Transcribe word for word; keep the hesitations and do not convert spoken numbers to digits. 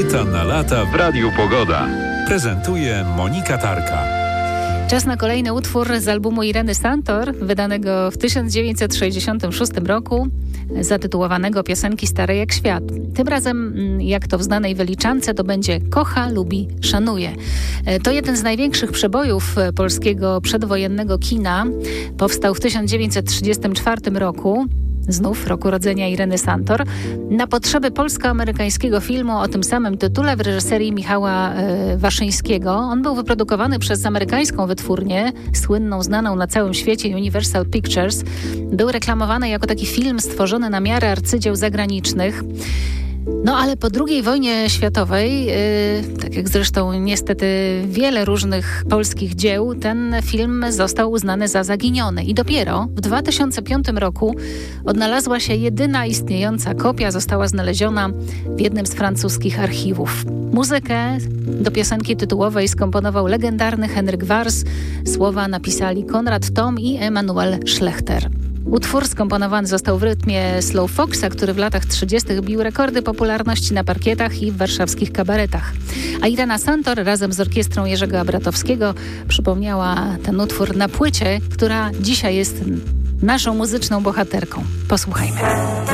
Wizyta na lata w Radiu Pogoda. Prezentuje Monika Tarka. Czas na kolejny utwór z albumu Ireny Santor, wydanego w tysiąc dziewięćset sześćdziesiątym szóstym roku, zatytułowanego Piosenki stare jak świat. Tym razem, jak to w znanej wyliczance, to będzie Kocha, lubi, szanuje. To jeden z największych przebojów polskiego przedwojennego kina. Powstał w tysiąc dziewięćset trzydziestym czwartym roku. Znów roku rodzenia Ireny Santor, na potrzeby polsko-amerykańskiego filmu o tym samym tytule w reżyserii Michała e, Waszyńskiego. On był wyprodukowany przez amerykańską wytwórnię, słynną, znaną na całym świecie Universal Pictures. Był reklamowany jako taki film stworzony na miarę arcydzieł zagranicznych. No ale po drugiej wojnie światowej, yy, tak jak zresztą niestety wiele różnych polskich dzieł, ten film został uznany za zaginiony. I dopiero w dwa tysiące piątym roku odnalazła się jedyna istniejąca kopia, została znaleziona w jednym z francuskich archiwów. Muzykę do piosenki tytułowej skomponował legendarny Henryk Wars. Słowa napisali Konrad Tom i Emanuel Schlechter. Utwór skomponowany został w rytmie Slow Foxa, który w latach trzydziestych bił rekordy popularności na parkietach i w warszawskich kabaretach. A Irena Santor razem z orkiestrą Jerzego Abratowskiego przypomniała ten utwór na płycie, która dzisiaj jest naszą muzyczną bohaterką. Posłuchajmy.